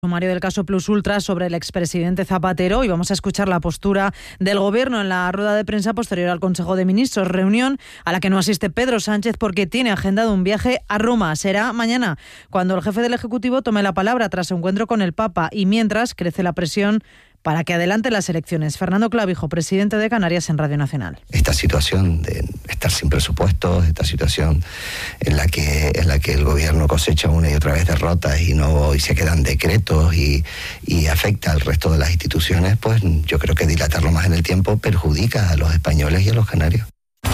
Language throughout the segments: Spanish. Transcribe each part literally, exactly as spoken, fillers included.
Sumario del caso Plus Ultra sobre el expresidente Zapatero y vamos a escuchar la postura del Gobierno en la rueda de prensa posterior al Consejo de Ministros, reunión a la que no asiste Pedro Sánchez porque tiene agendado un viaje a Roma. Será mañana cuando el jefe del Ejecutivo tome la palabra tras su encuentro con el Papa y mientras crece la presión para que adelante las elecciones. Fernando Clavijo, presidente de Canarias en Radio Nacional. Esta situación de estar sin presupuestos, esta situación en la que en la que el gobierno cosecha una y otra vez derrotas y no y se quedan decretos y, y afecta al resto de las instituciones, pues yo creo que dilatarlo más en el tiempo perjudica a los españoles y a los canarios.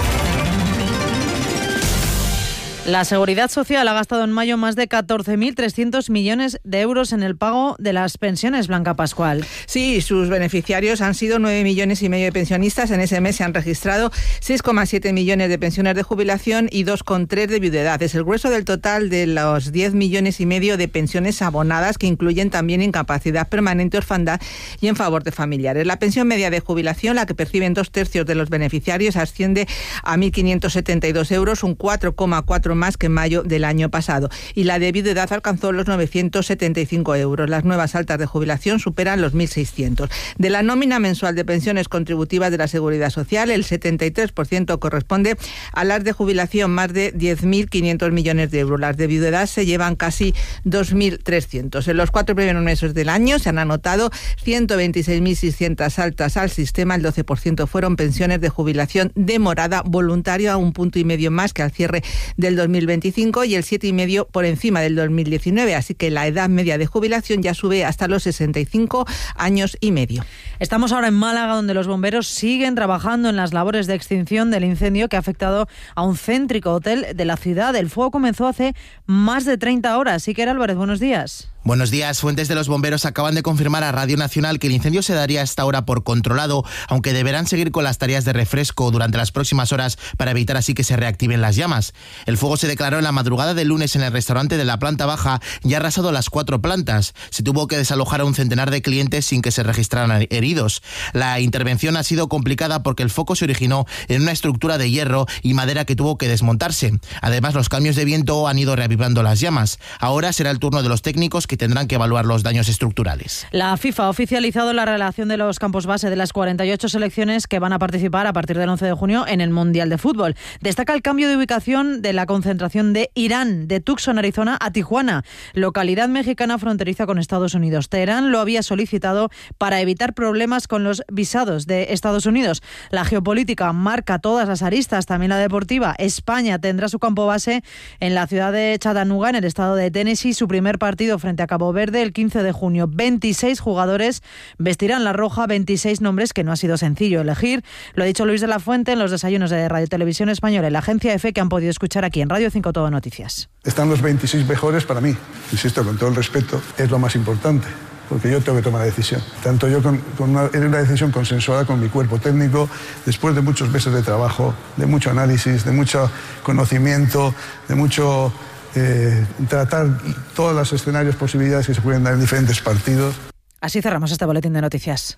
La Seguridad Social ha gastado en mayo más de catorce mil trescientos millones de euros en el pago de las pensiones, Blanca Pascual. Sí, sus beneficiarios han sido nueve millones y medio de pensionistas. En ese mes se han registrado seis coma siete millones de pensiones de jubilación y dos coma tres de viudedad. Es el grueso del total de los diez millones y medio de pensiones abonadas, que incluyen también incapacidad permanente, orfandad y en favor de familiares. La pensión media de jubilación, la que perciben dos tercios de los beneficiarios, asciende a mil quinientos setenta y dos euros, un cuatro coma cuatro más que en mayo del año pasado, y la de viudedad alcanzó los novecientos setenta y cinco euros. Las nuevas altas de jubilación superan los mil seiscientos. De la nómina mensual de pensiones contributivas de la Seguridad Social, el setenta y tres por ciento corresponde a las de jubilación, más de diez mil quinientos millones de euros. Las de viudedad se llevan casi dos mil trescientos. En los cuatro primeros meses del año se han anotado ciento veintiséis mil seiscientas altas al sistema. El doce por ciento fueron pensiones de jubilación demorada voluntaria, a un punto y medio más que al cierre del dos mil veinticinco, y el siete coma cinco por encima del dos mil diecinueve, así que la edad media de jubilación ya sube hasta los sesenta y cinco años y medio. Estamos ahora en Málaga, donde los bomberos siguen trabajando en las labores de extinción del incendio que ha afectado a un céntrico hotel de la ciudad. El fuego comenzó hace más de treinta horas. Iker Álvarez, buenos días. Buenos días. Fuentes de los bomberos acaban de confirmar a Radio Nacional que el incendio se daría a esta hora por controlado, aunque deberán seguir con las tareas de refresco durante las próximas horas para evitar así que se reactiven las llamas. El fuego se declaró en la madrugada del lunes en el restaurante de la planta baja y ha arrasado las cuatro plantas. Se tuvo que desalojar a un centenar de clientes sin que se registraran heridos. La intervención ha sido complicada porque el foco se originó en una estructura de hierro y madera que tuvo que desmontarse. Además, los cambios de viento han ido reavivando las llamas. Ahora será el turno de los técnicos, que tendrán que evaluar los daños estructurales. La FIFA ha oficializado la relación de los campos base de las cuarenta y ocho selecciones que van a participar a partir del once de junio en el Mundial de Fútbol. Destaca el cambio de ubicación de la concentración de Irán, de Tucson, Arizona, a Tijuana, localidad mexicana fronteriza con Estados Unidos. Teherán lo había solicitado para evitar problemas con los visados de Estados Unidos. La geopolítica marca todas las aristas, también la deportiva. España tendrá su campo base en la ciudad de Chattanooga, en el estado de Tennessee. Su primer partido frente a Cabo Verde el quince de junio. veintiséis jugadores vestirán la roja, veintiséis nombres que no ha sido sencillo elegir. Lo ha dicho Luis de la Fuente en los desayunos de Radio Televisión Española y la agencia EFE, que han podido escuchar aquí en Radio cinco Todo Noticias. Están los veintiséis mejores para mí. Insisto, con todo el respeto, es lo más importante, porque yo tengo que tomar la decisión. Tanto yo con, con una, era una decisión consensuada con mi cuerpo técnico, después de muchos meses de trabajo, de mucho análisis, de mucho conocimiento, de mucho eh, tratar todos los escenarios, posibilidades que se pueden dar en diferentes partidos. Así cerramos este boletín de noticias.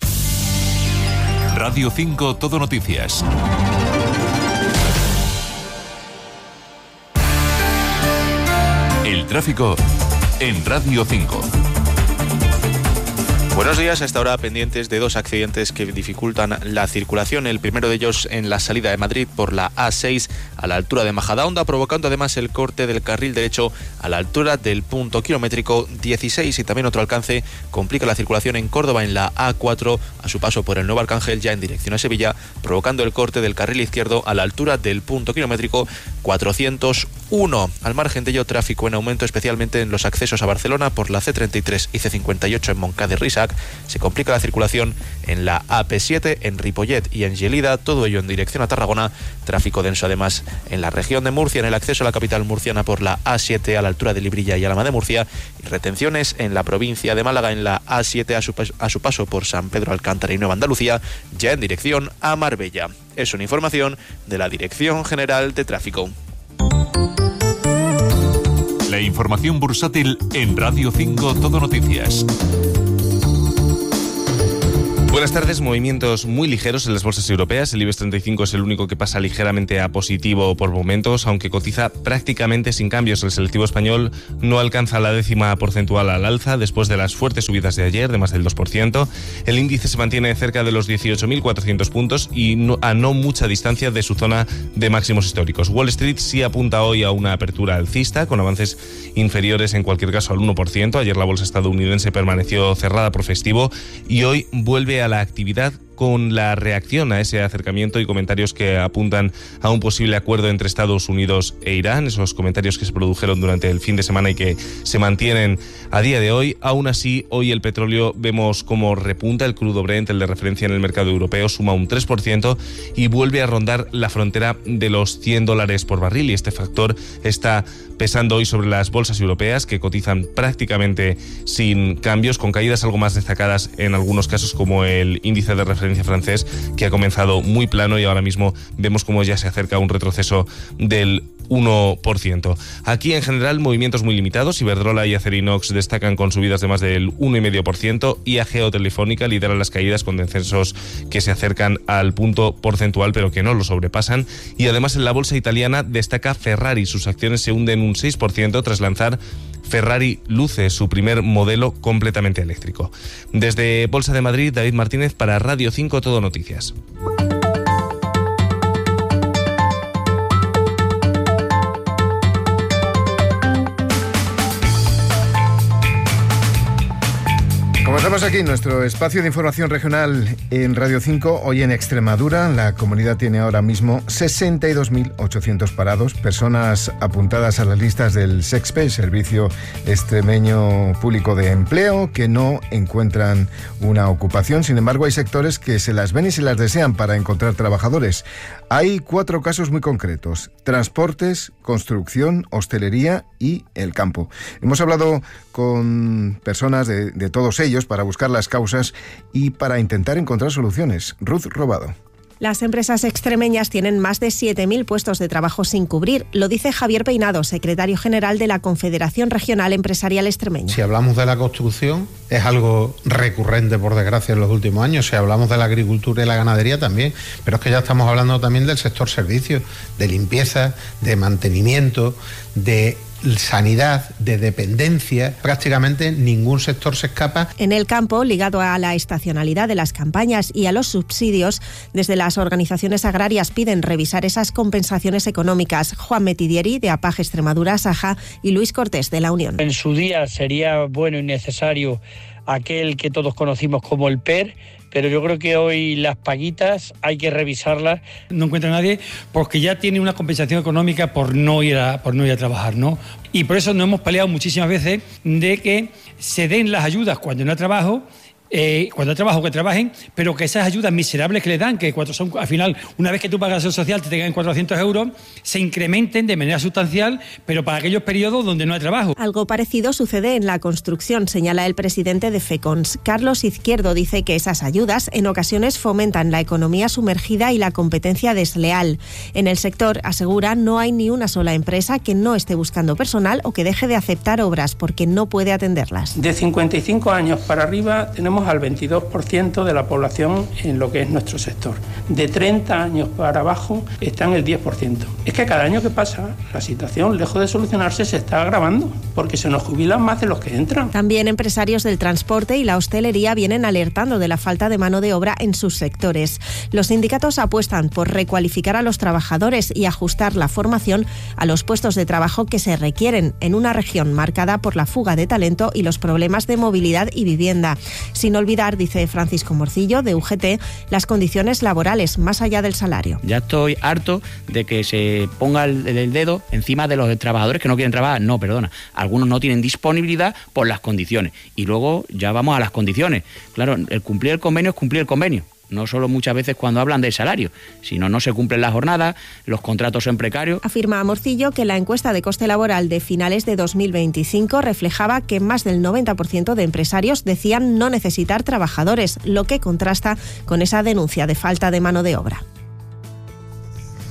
Radio cinco Todo Noticias. El tráfico en Radio cinco. Buenos días. Hasta ahora pendientes de dos accidentes que dificultan la circulación. El primero de ellos en la salida de Madrid por la A seis a la altura de Majadahonda, provocando además el corte del carril derecho a la altura del punto kilométrico dieciséis, y también otro alcance complica la circulación en Córdoba en la A cuatro a su paso por el Nuevo Arcángel, ya en dirección a Sevilla, provocando el corte del carril izquierdo a la altura del punto kilométrico cuatrocientos uno. Al margen de ello, tráfico en aumento especialmente en los accesos a Barcelona por la C treinta y tres y C cincuenta y ocho en Montcada y Risac. Se complica la circulación en la A P siete, en Ripollet y en Gelida, todo ello en dirección a Tarragona. Tráfico denso además en la región de Murcia, en el acceso a la capital murciana por la A siete a la altura de Librilla y Alhama de Murcia, y retenciones en la provincia de Málaga en la A siete a su, a su paso por San Pedro Alcántara y Nueva Andalucía, ya en dirección a Marbella. Es una información de la Dirección General de Tráfico. La información bursátil en Radio cinco Todo Noticias. Buenas tardes. Movimientos muy ligeros en las bolsas europeas. El IBEX treinta y cinco es el único que pasa ligeramente a positivo por momentos, aunque cotiza prácticamente sin cambios. El selectivo español no alcanza la décima porcentual al alza después de las fuertes subidas de ayer, de más del dos por ciento. El índice se mantiene cerca de los dieciocho mil cuatrocientos puntos y no, a no mucha distancia de su zona de máximos históricos. Wall Street sí apunta hoy a una apertura alcista, con avances inferiores en cualquier caso al uno por ciento. Ayer la bolsa estadounidense permaneció cerrada por festivo y hoy vuelve a la actividad con la reacción a ese acercamiento y comentarios que apuntan a un posible acuerdo entre Estados Unidos e Irán, esos comentarios que se produjeron durante el fin de semana y que se mantienen a día de hoy. Aún así, hoy el petróleo vemos cómo repunta. El crudo Brent, el de referencia en el mercado europeo, suma un tres por ciento y vuelve a rondar la frontera de los cien dólares por barril, y este factor está pesando hoy sobre las bolsas europeas, que cotizan prácticamente sin cambios, con caídas algo más destacadas en algunos casos, como el índice de referencia francés, que ha comenzado muy plano y ahora mismo vemos cómo ya se acerca a un retroceso del uno por ciento. Aquí en general movimientos muy limitados. Iberdrola y Acerinox destacan con subidas de más del uno coma cinco por ciento y A G O Telefónica lidera las caídas con descensos que se acercan al punto porcentual pero que no lo sobrepasan. Y además en la bolsa italiana destaca Ferrari. Sus acciones se hunden un seis por ciento tras lanzar Ferrari Luce, su primer modelo completamente eléctrico. Desde Bolsa de Madrid, David Martínez para Radio cinco Todo Noticias. Comenzamos aquí nuestro espacio de información regional en Radio cinco. Hoy en Extremadura, la comunidad tiene ahora mismo sesenta y dos mil ochocientos parados, personas apuntadas a las listas del SEXPE, Servicio Extremeño Público de Empleo, que no encuentran una ocupación. Sin embargo, hay sectores que se las ven y se las desean para encontrar trabajadores. Hay cuatro casos muy concretos: transportes, construcción, hostelería y el campo. Hemos hablado con personas de, de todos ellos para buscar las causas y para intentar encontrar soluciones. Ruth Robado. Las empresas extremeñas tienen más de siete mil puestos de trabajo sin cubrir, lo dice Javier Peinado, secretario general de la Confederación Regional Empresarial Extremeña. Si hablamos de la construcción, es algo recurrente, por desgracia, en los últimos años. Si hablamos de la agricultura y la ganadería, también. Pero es que ya estamos hablando también del sector servicios, de limpieza, de mantenimiento, de sanidad, de dependencia. Prácticamente ningún sector se escapa. En el campo, ligado a la estacionalidad de las campañas y a los subsidios, desde las organizaciones agrarias piden revisar esas compensaciones económicas. Juan Metidieri, de APAG Extremadura, Saja, y Luis Cortés, de La Unión. En su día sería bueno y necesario aquel que todos conocimos como el P E R, pero yo creo que hoy las paguitas hay que revisarlas. No encuentra a nadie porque ya tiene una compensación económica por no ir a, por no ir a trabajar, ¿no? Y por eso nos hemos peleado muchísimas veces de que se den las ayudas cuando no hay trabajo, Eh, cuando hay trabajo que trabajen, pero que esas ayudas miserables que le dan, que cuatro son, al final, una vez que tú pagas el social te tengan cuatrocientos euros, se incrementen de manera sustancial, pero para aquellos periodos donde no hay trabajo. Algo parecido sucede en la construcción, señala el presidente de FECONS. Carlos Izquierdo dice que esas ayudas en ocasiones fomentan la economía sumergida y la competencia desleal. En el sector, asegura, no hay ni una sola empresa que no esté buscando personal o que deje de aceptar obras porque no puede atenderlas. De cincuenta y cinco años para arriba tenemos al veintidós por ciento de la población en lo que es nuestro sector. De treinta años para abajo está en el diez por ciento. Es que cada año que pasa, la situación, lejos de solucionarse, se está agravando, porque se nos jubilan más de los que entran. También empresarios del transporte y la hostelería vienen alertando de la falta de mano de obra en sus sectores. Los sindicatos apuestan por recualificar a los trabajadores y ajustar la formación a los puestos de trabajo que se requieren en una región marcada por la fuga de talento y los problemas de movilidad y vivienda. Sin olvidar, dice Francisco Morcillo, de U G T, las condiciones laborales más allá del salario. Ya estoy harto de que se ponga el, el dedo encima de los trabajadores que no quieren trabajar. No, perdona, algunos no tienen disponibilidad por las condiciones. Y luego ya vamos a las condiciones. Claro, el cumplir el convenio es cumplir el convenio. No solo muchas veces cuando hablan del salario, sino no se cumplen las jornadas, los contratos son precarios. Afirma Morcillo que la encuesta de coste laboral de finales de dos mil veinticinco reflejaba que más del noventa por ciento de empresarios decían no necesitar trabajadores, lo que contrasta con esa denuncia de falta de mano de obra.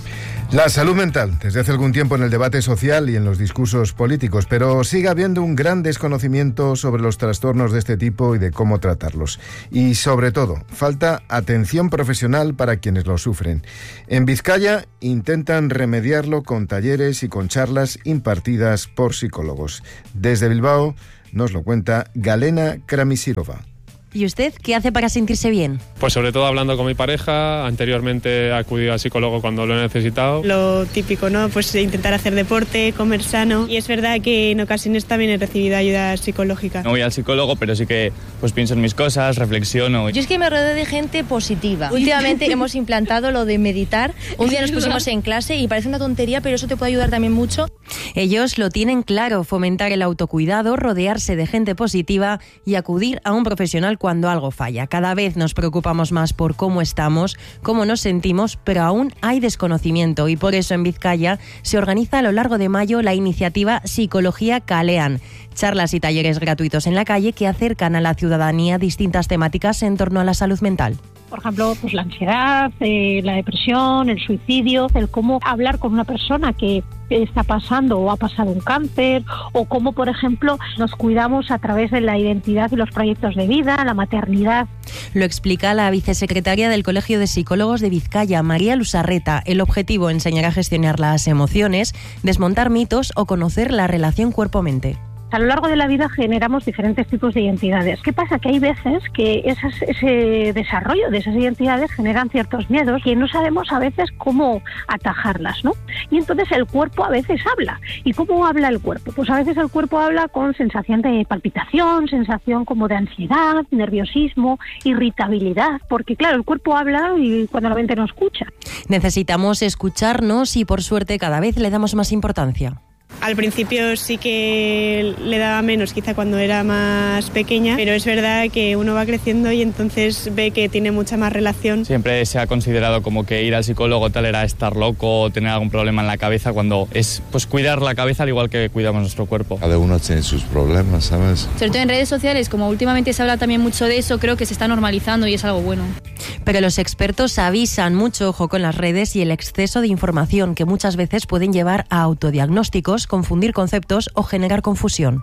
La salud mental, desde hace algún tiempo en el debate social y en los discursos políticos, pero sigue habiendo un gran desconocimiento sobre los trastornos de este tipo y de cómo tratarlos. Y sobre todo, falta atención profesional para quienes lo sufren. En Vizcaya intentan remediarlo con talleres y con charlas impartidas por psicólogos. Desde Bilbao nos lo cuenta Galena Kramisirova. ¿Y usted qué hace para sentirse bien? Pues sobre todo hablando con mi pareja. Anteriormente he acudido al psicólogo cuando lo he necesitado. Lo típico, ¿no? Pues intentar hacer deporte, comer sano. Y es verdad que en ocasiones también he recibido ayuda psicológica. No voy al psicólogo, pero sí que pues pienso en mis cosas, reflexiono. Yo es que me rodeo de gente positiva. Últimamente hemos implantado lo de meditar. Un día nos pusimos en clase y parece una tontería, pero eso te puede ayudar también mucho. Ellos lo tienen claro: fomentar el autocuidado, rodearse de gente positiva y acudir a un profesional cuando algo falla. Cada vez nos preocupamos más por cómo estamos, cómo nos sentimos, pero aún hay desconocimiento y por eso en Vizcaya se organiza a lo largo de mayo la iniciativa Psicología Kalean, charlas y talleres gratuitos en la calle que acercan a la ciudadanía distintas temáticas en torno a la salud mental. Por ejemplo, pues la ansiedad, eh, la depresión, el suicidio, el cómo hablar con una persona que está pasando o ha pasado un cáncer, o cómo, por ejemplo, nos cuidamos a través de la identidad y los proyectos de vida, la maternidad. Lo explica la vicesecretaria del Colegio de Psicólogos de Vizcaya, María Lusarreta. El objetivo: enseñar a gestionar las emociones, desmontar mitos o conocer la relación cuerpo-mente. A lo largo de la vida generamos diferentes tipos de identidades. ¿Qué pasa? Que hay veces que esas, ese desarrollo de esas identidades generan ciertos miedos que no sabemos a veces cómo atajarlas, ¿no? Y entonces el cuerpo a veces habla. ¿Y cómo habla el cuerpo? Pues a veces el cuerpo habla con sensación de palpitación, sensación como de ansiedad, nerviosismo, irritabilidad, porque claro, el cuerpo habla y cuando la mente no escucha. Necesitamos escucharnos y por suerte cada vez le damos más importancia. Al principio sí que le daba menos, quizá cuando era más pequeña, pero es verdad que uno va creciendo y entonces ve que tiene mucha más relación. Siempre se ha considerado como que ir al psicólogo tal era estar loco o tener algún problema en la cabeza, cuando es pues cuidar la cabeza al igual que cuidamos nuestro cuerpo. Cada uno tiene sus problemas, ¿sabes? Sobre todo en redes sociales, como últimamente se habla también mucho de eso, creo que se está normalizando y es algo bueno. Pero los expertos avisan: mucho ojo con las redes y el exceso de información, que muchas veces pueden llevar a autodiagnósticos, confundir conceptos o generar confusión.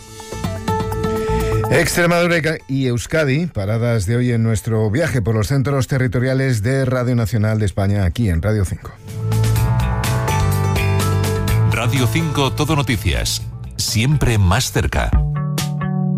Extremadura y Euskadi, paradas de hoy en nuestro viaje por los centros territoriales de Radio Nacional de España, aquí en Radio cinco. Radio cinco Todo Noticias, siempre más cerca.